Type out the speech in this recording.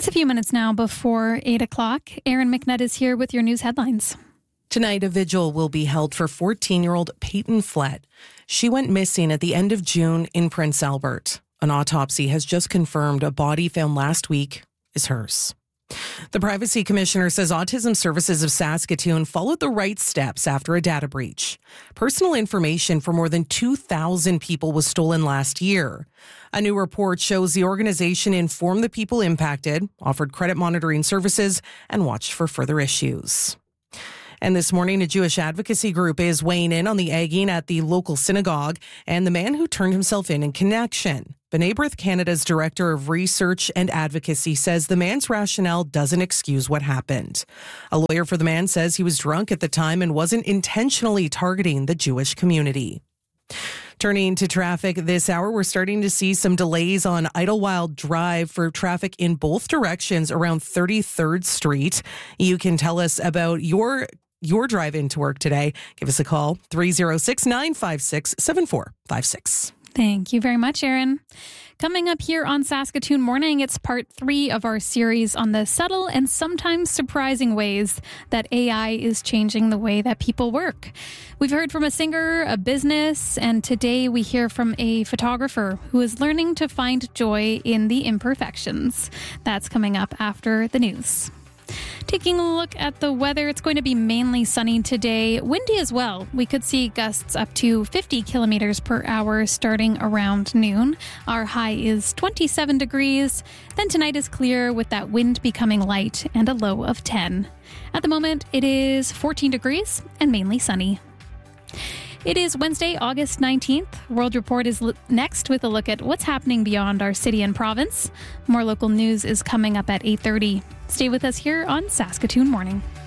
It's a few minutes now before 8 o'clock. Aaron McNutt is here with your news headlines. Tonight, a vigil will be held for 14-year-old Peyton Flett. She went missing at the end of June in Prince Albert. An autopsy has just confirmed a body found last week is hers. The Privacy Commissioner says Autism Services of Saskatoon followed the right steps after a data breach. Personal information for more than 2,000 people was stolen last year. A new report shows the organization informed the people impacted, offered credit monitoring services, and watched for further issues. And this morning, a Jewish advocacy group is weighing in on the egging at the local synagogue and the man who turned himself in connection. B'nai B'rith Canada's Director of Research and Advocacy says the man's rationale doesn't excuse what happened. A lawyer for the man says he was drunk at the time and wasn't intentionally targeting the Jewish community. Turning to traffic this hour, we're starting to see some delays on Idlewild Drive for traffic in both directions around 33rd Street. You can tell us about your drive into work today. Give us a call, 306-956-7456. Thank you very much, Aaron. Coming up here on Saskatoon Morning, it's part 3 of our series on the subtle and sometimes surprising ways that AI is changing the way that people work. We've heard from a singer, a business, and today we hear from a photographer who is learning to find joy in the imperfections. That's coming up after the news. Taking a look at the weather, it's going to be mainly sunny today, windy as well. We could see gusts up to 50 kilometers per hour starting around noon. Our high is 27 degrees. Then tonight is clear with that wind becoming light and a low of 10. At the moment, it is 14 degrees and mainly sunny. It is Wednesday, August 19th. World Report is next with a look at what's happening beyond our city and province. More local news is coming up at 8:30. Stay with us here on Saskatoon Morning.